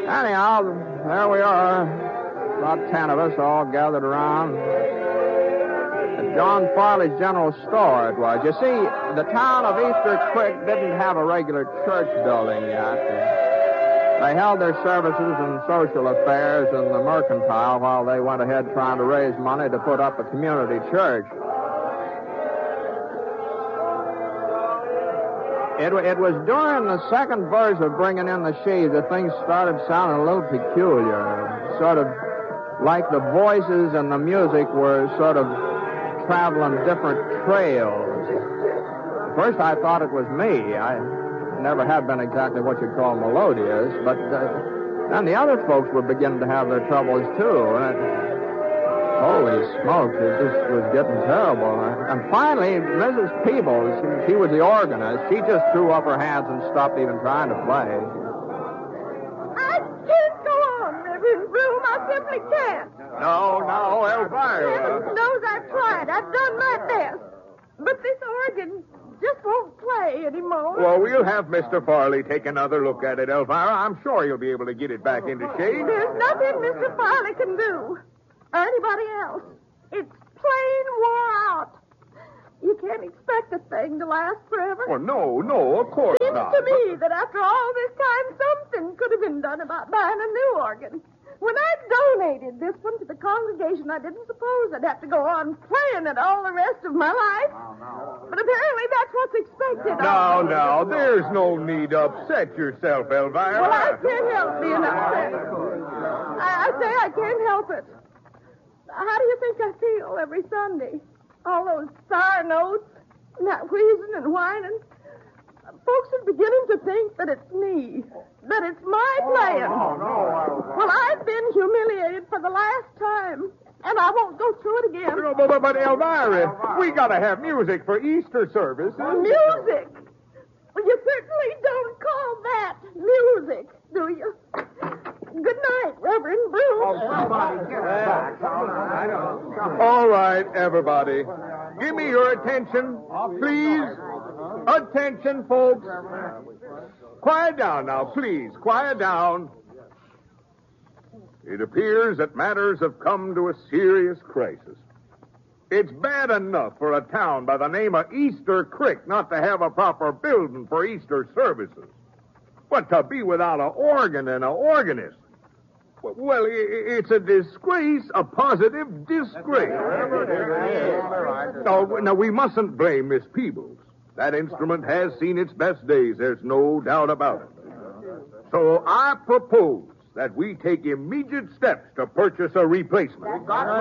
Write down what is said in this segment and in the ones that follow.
Anyhow, there we are. About 10 of us all gathered around. At John Farley's General Store it was. You see, the town of Easter Creek didn't have a regular church building yet. They held their services and social affairs in the Mercantile while they went ahead trying to raise money to put up a community church. It was during the second verse of Bringing in the Sheaves that things started sounding a little peculiar. Sort of like the voices and the music were sort of traveling different trails. At first I thought it was me. I never have been exactly what you'd call melodious, but then the other folks were beginning to have their troubles too. Holy smokes, it just was getting terrible. And finally, Mrs. Peebles, she was the organist, she just threw up her hands and stopped even trying to play. I can't go on, Reverend Broom. I simply can't. No, Elvira. Heaven knows I've tried. I've done my best. But this organ just won't play anymore. Well, we'll have Mr. Farley take another look at it, Elvira. I'm sure he'll be able to get it back into shape. There's nothing Mr. Farley can do. Or anybody else. It's plain wore out. You can't expect a thing to last forever. Oh, no, of course Seems not. to me that after all this time, something could have been done about buying a new organ. When I donated this one to the congregation, I didn't suppose I'd have to go on playing it all the rest of my life. But apparently that's what's expected. No, there's no need to upset yourself, Elvira. Well, I can't help being upset. I say I can't help it. How do you think I feel every Sunday? All those sour notes, and that wheezing and whining. Folks are beginning to think that it's me, that it's my playing. Well, I've been humiliated for the last time, and I won't go through it again. No, but Elvira, we gotta have music for Easter services. Music? Well, you certainly don't call that music, do you? Good night, Reverend Broom. All right, everybody. Give me your attention, please. Attention, folks. Quiet down now, please. Quiet down. It appears that matters have come to a serious crisis. It's bad enough for a town by the name of Easter Creek not to have a proper building for Easter services. But to be without an organ and an organist. Well, it's a disgrace, a positive disgrace. Now, we mustn't blame Miss Peebles. That instrument has seen its best days, there's no doubt about it. So I propose that we take immediate steps to purchase a replacement.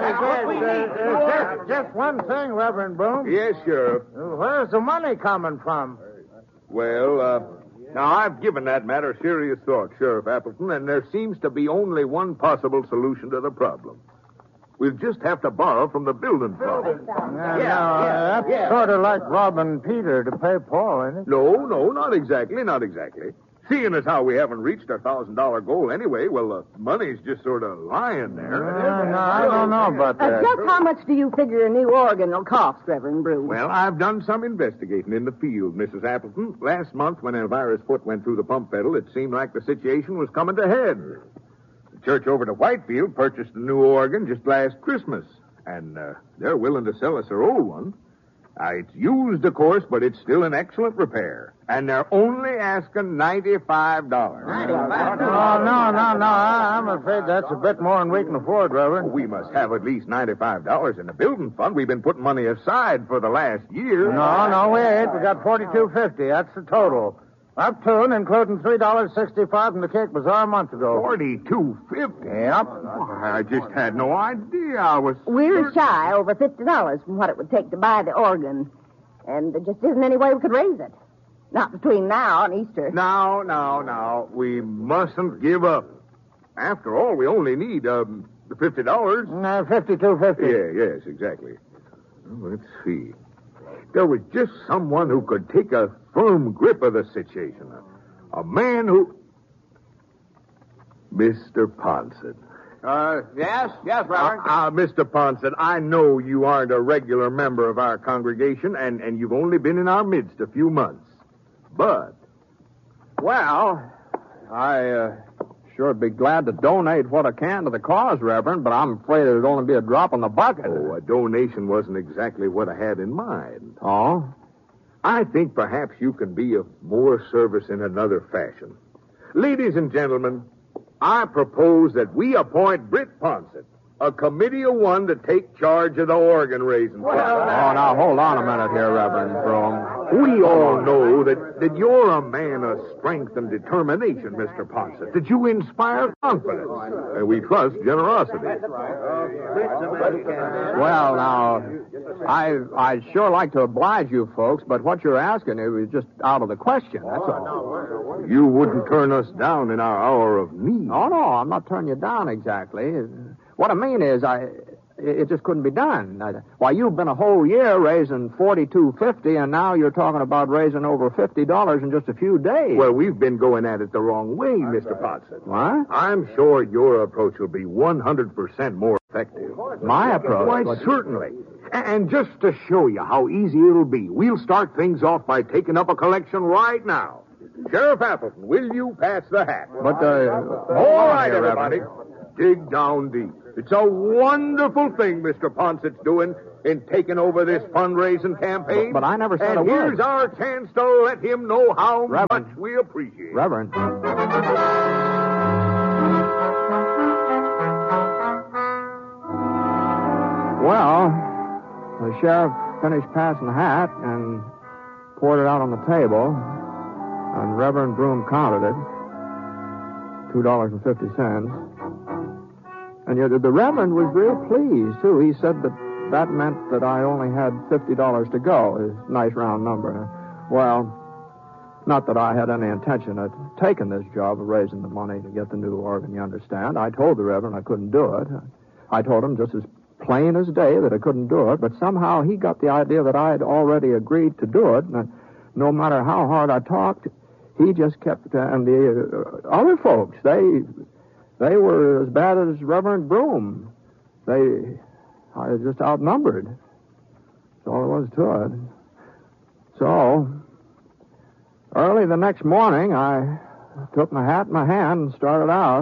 Just one thing, Reverend Broom. Yes, Sheriff. Where's the money coming from? Well, now I've given that matter serious thought, Sheriff Appleton, and there seems to be only one possible solution to the problem. We'll just have to borrow from the building fund. That's sort of like robbing Peter to pay Paul, isn't it? No, not exactly. Seeing as how we haven't reached our $1,000 goal anyway, well, the money's just sort of lying there. No, I don't know about that. Just how much do you figure a new organ will cost, Reverend Broom? Well, I've done some investigating in the field, Mrs. Appleton. Last month, when Elvira's foot went through the pump pedal, it seemed like the situation was coming to head. The church over to Whitefield purchased a new organ just last Christmas, and they're willing to sell us their old one. It's used, of course, but it's still in excellent repair. And they're only asking $95. No. I'm afraid that's a bit more than we can afford, Reverend. We must have at least $95 in the building fund. We've been putting money aside for the last year. No, we ain't. We got $42.50. That's the total. Up to and including $3.65 from the Cake Bazaar a month ago. $42.50? Yep. I just had no idea. We're shy over $50 from what it would take to buy the organ. And there just isn't any way we could raise it. Not between now and Easter. Now. We mustn't give up. After all, we only need the $50. $52.50. Yes, exactly. Let's see. There was just someone who could take a firm grip of the situation. A man who... Mr. Ponson. Yes, Reverend. Mr. Ponson, I know you aren't a regular member of our congregation, and you've only been in our midst a few months. But... Well, I sure be glad to donate what I can to the cause, Reverend, but I'm afraid it'd only be a drop in the bucket. Oh, a donation wasn't exactly what I had in mind. Oh? I think perhaps you can be of more service in another fashion. Ladies and gentlemen, I propose that we appoint Britt Ponsett, a committee of one, to take charge of the organ raising. Oh, now, hold on a minute here, Reverend Broom. We all know that you're a man of strength and determination, Mr. Ponsett, that you inspire confidence. And we trust generosity. Well, now, I'd sure like to oblige you folks, but what you're asking is just out of the question, that's all. You wouldn't turn us down in our hour of need. Oh, no, I'm not turning you down exactly. What I mean is, it just couldn't be done. Why, you've been a whole year raising $42.50, and now you're talking about raising over $50 in just a few days. Well, we've been going at it the wrong way, Mr. Ponsett. What? I'm sure your approach will be 100% more effective. My approach? Why, certainly. And just to show you how easy it'll be, we'll start things off by taking up a collection right now. Sheriff Appleton, will you pass the hat? But, all right, everybody. Dig down deep. It's a wonderful thing Mr. Ponsett's doing in taking over this fundraising campaign. But I never said a and word. Here's our chance to let him know how Reverend. much we appreciate it. Reverend. Well, the sheriff finished passing the hat and poured it out on the table, and Reverend Broom counted it, $2.50. And yet the Reverend was real pleased, too. He said that meant that I only had $50 to go. A nice round number. Well, not that I had any intention of taking this job of raising the money to get the new organ, you understand. I told the Reverend I couldn't do it. I told him just as plain as day that I couldn't do it, but somehow he got the idea that I had already agreed to do it, and no matter how hard I talked, he just kept... and the other folks, they were as bad as Reverend Broom. I was just outnumbered. That's all there was to it. So, early the next morning, I took my hat in my hand and started out.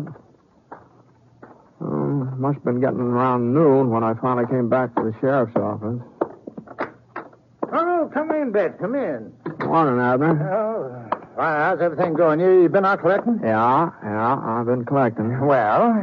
Must have been getting around noon when I finally came back to the sheriff's office. Oh, come in, Bet. Come in. Morning, Abner. Oh, how's everything going? You been out collecting? Yeah, I've been collecting. Well,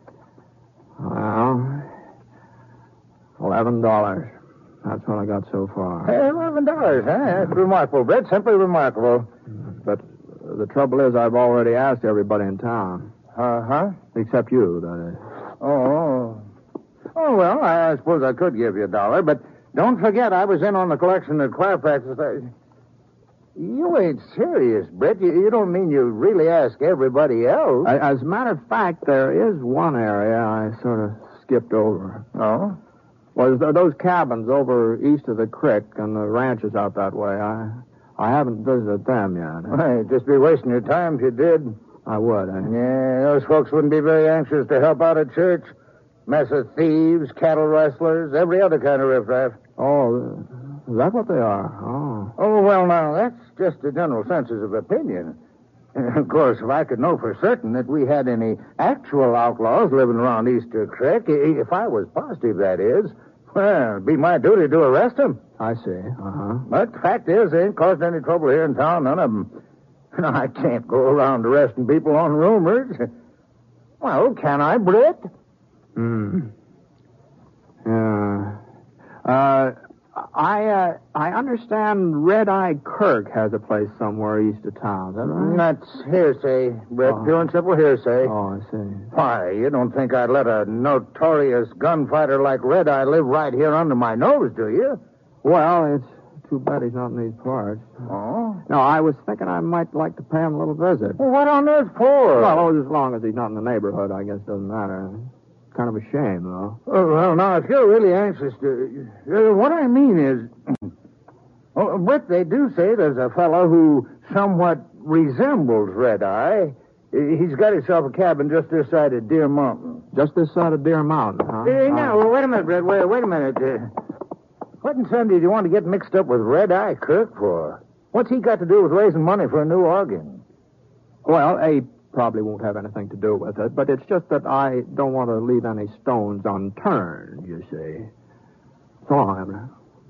$11. That's what I got so far. $11, huh? That's remarkable, Brett. Simply remarkable. But the trouble is I've already asked everybody in town. Uh-huh. Except you, that is. Oh, well, I suppose I could give you $1, but don't forget I was in on the collection at Clairfax. You ain't serious, Brett. You don't mean you really ask everybody else? As a matter of fact, there is one area I sort of skipped over. Oh? Well, those cabins over east of the creek and the ranches out that way. I haven't visited them yet. Well, you'd just be wasting your time if you did. I would, eh? Yeah, those folks wouldn't be very anxious to help out at church. Mess of thieves, cattle rustlers, every other kind of riffraff. Oh, is that what they are? Oh. Oh, well, now, that's just the general census of opinion. Of course, if I could know for certain that we had any actual outlaws living around Easter Creek, if I was positive, that is, well, it'd be my duty to arrest them. I see. Uh-huh. But the fact is, they ain't caused any trouble here in town, none of them. I can't go around arresting people on rumors. Well, can I, Britt? Yeah. I understand Red Eye Kirk has a place somewhere east of town. Is that right? That's hearsay, Britt. Oh. Pure and simple hearsay. Oh, I see. Why, you don't think I'd let a notorious gunfighter like Red Eye live right here under my nose, do you? Well, it's too bad he's not in these parts. Oh? No, I was thinking I might like to pay him a little visit. Well, what on earth for? Well, as long as he's not in the neighborhood, I guess it doesn't matter. Kind of a shame, though. Oh, well, now, if you're really anxious to... what I mean is... Oh, Britt, they do say there's a fellow who somewhat resembles Red Eye. He's got himself a cabin just this side of Deer Mountain. Just this side of Deer Mountain, huh? Now, wait a minute, Britt. Wait a minute. What in Sunday do you want to get mixed up with Red Eye Kirk for? What's he got to do with raising money for a new organ? Well, a probably won't have anything to do with it, but it's just that I don't want to leave any stones unturned, you see. So long, Abner.